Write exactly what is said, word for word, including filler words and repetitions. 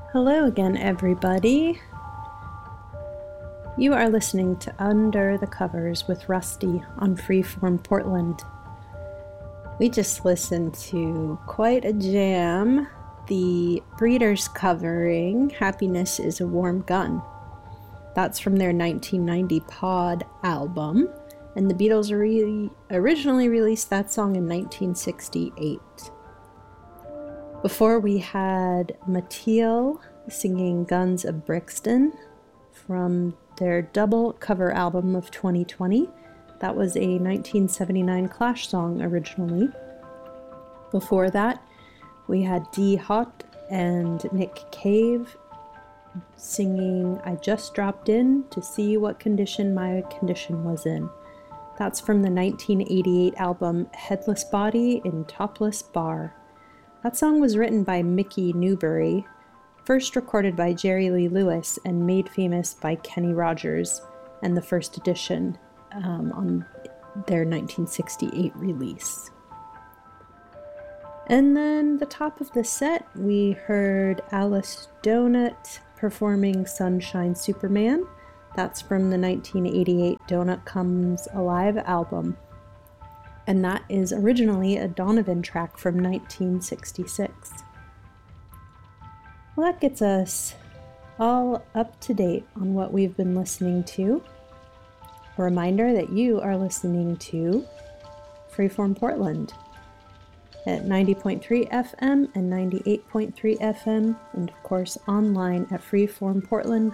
Hello again, everybody. You are listening to Under the Covers with Rusty on Freeform Portland. We just listened to quite a jam. The Breeders covering Happiness is a Warm Gun. That's from their nineteen ninety Pod album, and the Beatles re- originally released that song in nineteen sixty-eight. Before we had Mateel singing Guns of Brixton from their double cover album of twenty twenty. That was a nineteen seventy-nine Clash song originally. Before that, we had D Hot and Nick Cave singing I Just Dropped In to See What Condition My Condition Was In. That's from the nineteen eighty-eight album Headless Body in Topless Bar. That song was written by Mickey Newbury, first recorded by Jerry Lee Lewis and made famous by Kenny Rogers, and the first edition um, on their nineteen sixty-eight release. And then the top of the set, we heard Alice Donut performing Sunshine Superman. That's from the nineteen eighty-eight Donut Comes Alive album. And that is originally a Donovan track from nineteen sixty-six. Well, that gets us all up to date on what we've been listening to. A reminder that you are listening to Freeform Portland at ninety point three F M and ninety-eight point three F M, and of course online at freeform portland